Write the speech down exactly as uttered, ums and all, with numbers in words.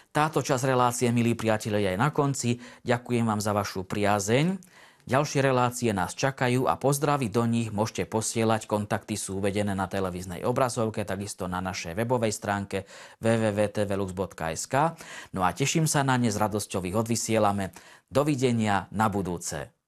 Táto časť relácie, milí priatelia, je na konci. Ďakujem vám za vašu priazeň. Ďalšie relácie nás čakajú a pozdravy do nich môžete posielať. Kontakty sú uvedené na televíznej obrazovke, takisto na našej webovej stránke w w w bodka t v lux bodka s k. No a teším sa na ne, s radosťou ich odvysielame. Dovidenia na budúce.